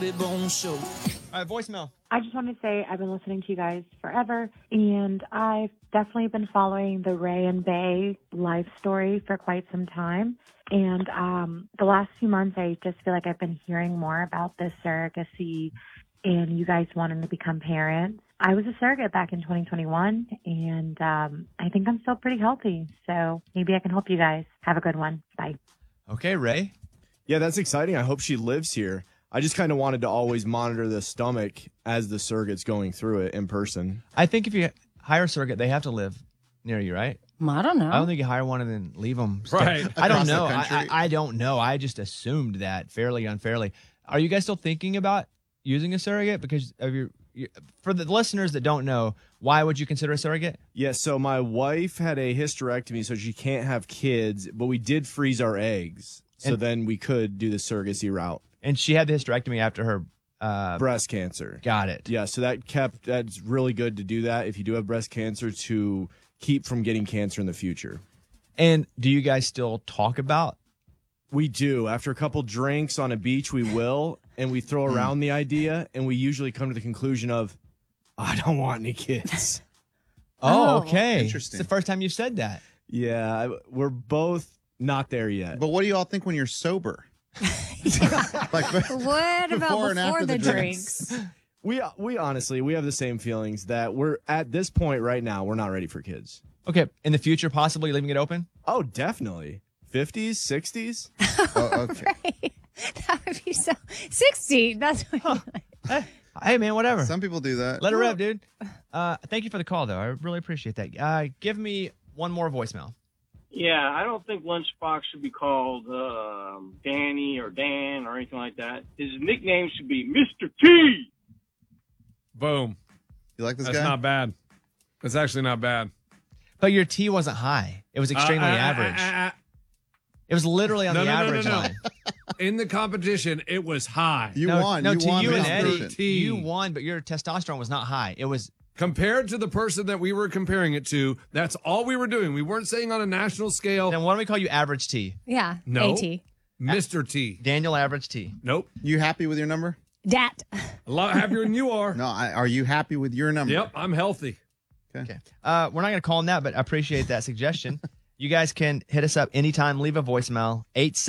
Bobby Bones Show. All right, voicemail. I just want to say I've been listening to you guys forever, and I've definitely been following the Ray and Bay life story for quite some time. And the last few months, I just feel like I've been hearing more about this surrogacy and you guys wanting to become parents. I was a surrogate back in 2021, and I think I'm still pretty healthy. So maybe I can help you guys. Have a good one. Bye. Okay, Ray. Yeah, that's exciting. I hope she lives here. I just kind of wanted to always monitor the stomach as the surrogate's going through it in person. I think if you hire a surrogate, they have to live near you, right? I don't know. I don't think you hire one and then leave them. Right. I don't Across the know. country. I don't know. I just assumed that fairly unfairly. Are you guys still thinking about using a surrogate? Because of for the listeners that don't know, why would you consider a surrogate? Yeah, so my wife had a hysterectomy, so she can't have kids, but we did freeze our eggs. So then we could do the surrogacy route. And she had the hysterectomy after her breast cancer. Got it. Yeah, so that's really good to do that if you do have breast cancer, to keep from getting cancer in the future. And do you guys still talk about? We do. After a couple drinks on a beach, we will, and we throw around the idea, and we usually come to the conclusion of, I don't want any kids. Oh, okay. Interesting. It's the first time you've said that. Yeah, we're both not there yet. But what do you all think when you're sober? What about before and after the the drinks? We honestly, we have the same feelings that we're at this point right now, we're not ready for kids. Okay. In the future, possibly leaving it open? Oh, definitely. 50s, 60s? Oh, okay. Right. That would be so 60. That's what Hey, man, whatever. Some people do that. Let it rip, dude. Thank you for the call, though. I really appreciate that. Give me one more voicemail. Yeah, I don't think Lunchbox should be called Danny or Dan or anything like that. His nickname should be Mr. T. Boom. You like this That's guy? not bad. It's actually not bad. But your T wasn't high. It was extremely average. It was literally on the average line. In the competition, it was high. You won. No, you to won you the and Eddie, competition. you won, but your testosterone was not high. It was Compared to the person that we were comparing it to, that's all we were doing. We weren't saying on a national scale. Then why don't we call you Average T? Yeah. No. AT. Mr. T. Daniel Average T. Nope. You happy with your number? Dat. A lot happier than you are. No, are you happy with your number? Yep, I'm healthy. Okay. We're not going to call him that, but I appreciate that suggestion. You guys can hit us up anytime. Leave a voicemail,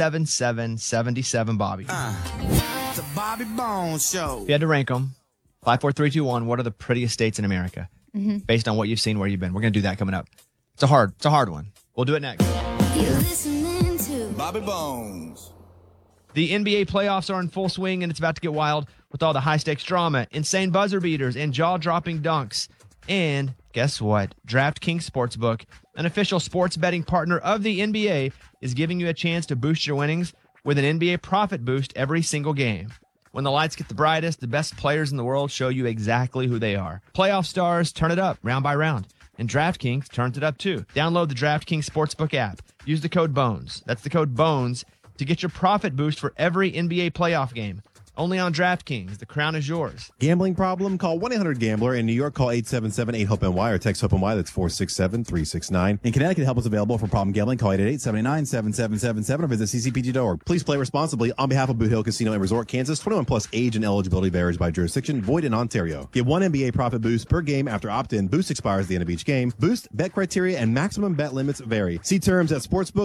877-77-BOBBY. The Bobby Bones Show. If you had to rank them, 5, 4, 3, 2, 1, what are the prettiest states in America? Based on what you've seen, where you've been. We're going to do that coming up. It's a hard one. We'll do it next. You're listening to Bobby Bones. The NBA playoffs are in full swing, and it's about to get wild with all the high-stakes drama, insane buzzer beaters, and jaw-dropping dunks. And guess what? DraftKings Sportsbook, an official sports betting partner of the NBA, is giving you a chance to boost your winnings with an NBA profit boost every single game. When the lights get the brightest, the best players in the world show you exactly who they are. Playoff stars turn it up round by round, and DraftKings turns it up too. Download the DraftKings Sportsbook app. Use the code BONES. That's the code BONES to get your profit boost for every NBA playoff game. Only on DraftKings. The crown is yours. Gambling problem? Call 1-800-GAMBLER. In New York, call 877-8-HOPE-NY or text HOPE-NY. That's 467-369. In Connecticut, help is available for problem gambling. Call 888-79-7777 or visit ccpg.org. Please play responsibly. On behalf of Boot Hill Casino and Resort, Kansas, 21 plus age and eligibility varies by jurisdiction. Void in Ontario. Get one NBA profit boost per game after opt-in. Boost expires at the end of each game. Boost, bet criteria, and maximum bet limits vary. See terms at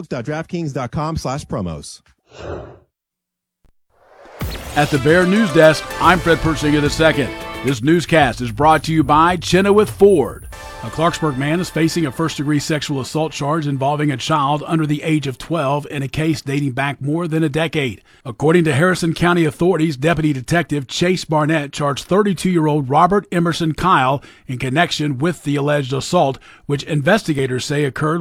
sportsbook.draftkings.com/promos. At the Bear News Desk, I'm Fred Persinger II. This newscast is brought to you by Chenoweth Ford. A Clarksburg man is facing a first-degree sexual assault charge involving a child under the age of 12 in a case dating back more than a decade. According to Harrison County authorities, Deputy Detective Chase Barnett charged 32-year-old Robert Emerson Kyle in connection with the alleged assault, which investigators say occurred